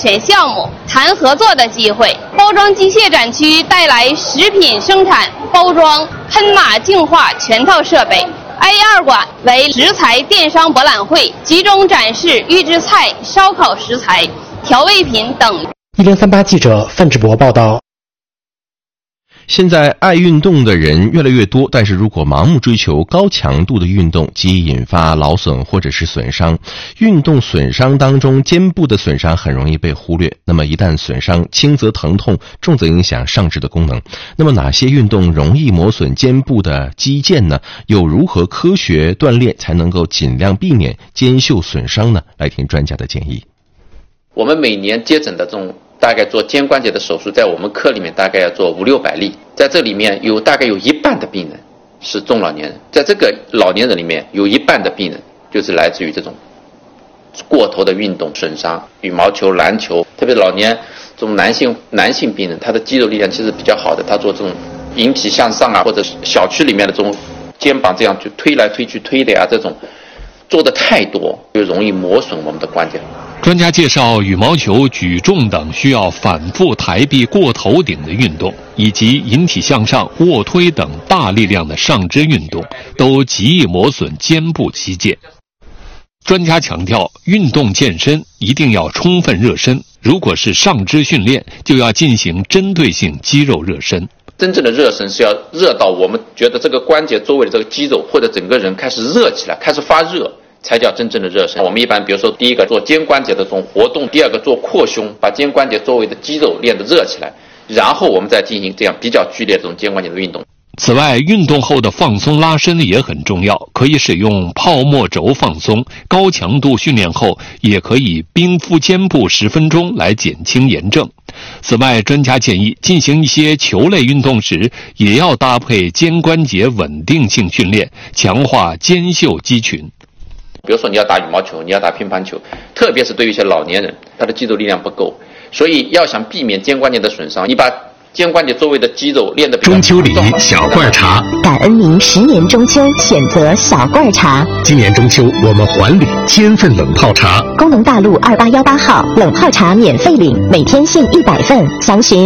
选项目、谈合作的机会。包装机械展区带来食品生产、包装、喷码净化全套设备。A2 馆为食材电商博览会，集中展示预制菜、烧烤食材、调味品等。 1038记者范志博报道。 现在爱运动的人越来越多，但是如果盲目追求高强度的运动，极易引发劳损或者是损伤。运动损伤当中，肩部的损伤很容易被忽略。那么一旦损伤，轻则疼痛，重则影响上肢的功能。那么哪些运动容易磨损肩部的肌腱呢？又如何科学锻炼才能够尽量避免肩袖损伤呢？来听专家的建议。 我们每年接诊的这种大概做肩关节的手术，在我们科里面大概要做500-600例，在这里面大概有一半的病人是中老年人，在这个老年人里面有一半的病人就是来自于这种过头的运动损伤，羽毛球、篮球，特别老年这种男性病人，他的肌肉力量其实比较好的，他做这种引体向上啊，或者小区里面的这种肩膀这样去推来推去推的啊，这种做的太多，就容易磨损我们的关节。 专家介绍，羽毛球、举重等需要反复抬臂过头顶的运动，以及引体向上、卧推等大力量的上肢运动，都极易磨损肩部肌腱。专家强调，运动健身一定要充分热身，如果是上肢训练，就要进行针对性肌肉热身。 真正的热身是要热到我们觉得这个关节周围的这个肌肉或者整个人开始热起来，开始发热，才叫真正的热身。我们一般比如说第一个做肩关节的这种活动，第二个做扩胸，把肩关节周围的肌肉练得热起来，然后我们再进行这样比较剧烈的这种肩关节的运动。 此外，运动后的放松拉伸也很重要，可以使用泡沫轴放松，高强度训练后也可以冰敷肩部10分钟来减轻炎症。此外，专家建议进行一些球类运动时，也要搭配肩关节稳定性训练，强化肩袖肌群。 比如说你要打羽毛球，你要打乒乓球，特别是对于一些老年人，他的肌肉力量不够，所以要想避免肩关节的损伤，你把肩关节周围的肌肉练得比较中秋礼小罐茶， 感恩您10年中秋选择小罐茶。 今年中秋我们还礼1000份冷泡茶。 工农大路2818号冷泡茶免费领，每天限100份，详询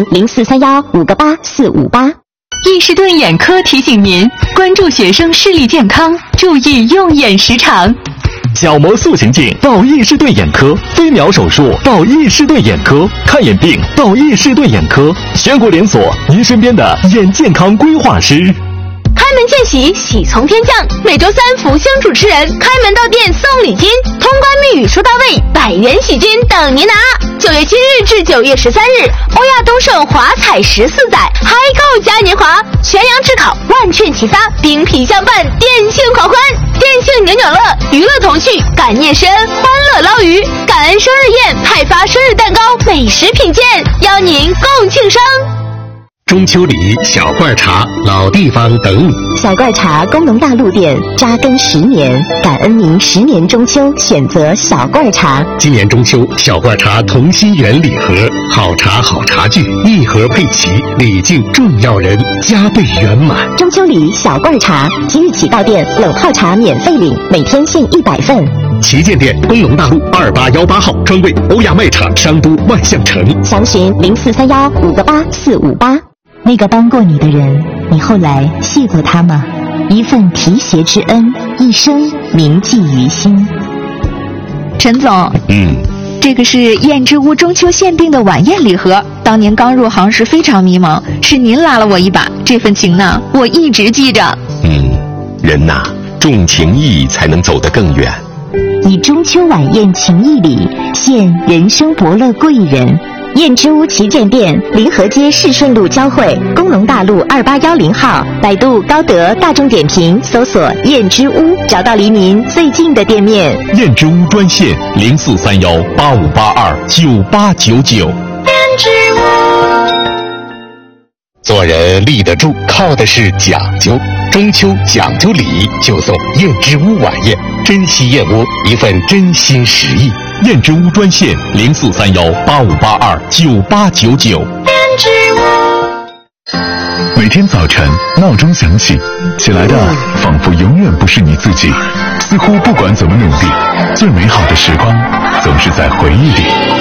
0431588458。 伊士顿眼科提醒您关注学生视力健康，注意用眼时长。 角膜塑形镜到伊士顿眼科，飞秒手术到伊士顿眼科，看眼病到伊士顿眼科，全国连锁，您身边的眼健康规划师。 开门见喜，喜从天降。每周3福星主持人开门到店送礼金，通关密语说到位，100元喜金等您拿。9月7日至9月13日，欧亚东盛华彩14载，嗨购嘉年华，全阳炙烤，万卷齐撒，冰皮相伴，电信狂欢，电信扭扭乐，娱乐童趣，感念深，欢乐捞鱼，感恩生日宴，派发生日蛋糕，美食品鉴，邀您共庆生。 中秋礼小罐茶，老地方等你。 小罐茶工农大路店扎根10年，感恩您10年中秋选择小罐茶。 今年中秋，小罐茶同心圆礼盒，好茶好茶具，一盒配齐，礼敬重要人，加倍圆满。 中秋礼小罐茶，即日起到店冷泡茶免费领，每天限100份。 旗舰店工农大路2818号，专柜欧亚卖场商都万象城， 详询0431588458。那个帮过你的人，你后来谢过他吗？一份提携之恩，一生铭记于心。 陈总，这个是燕之屋中秋限定的晚宴礼盒，当年刚入行时非常迷茫，是您拉了我一把，这份情呢，我一直记着。 人呐，重情义才能走得更远。 以中秋晚宴情谊礼，献人生伯乐贵人。燕之屋旗舰店，临河街市顺路交汇，工农大路2810号，百度、高德、大众点评搜索燕之屋，找到离您最近的店面。 燕之屋专线043185829899。燕之屋。做人立得住，靠的是讲究。中秋讲究礼，就送燕之屋晚宴，珍稀燕窝，一份真心实意。燕之屋专线043185829899。燕之屋。每天早晨闹钟响起，起来的仿佛永远不是你自己，似乎不管怎么努力，最美好的时光总是在回忆里。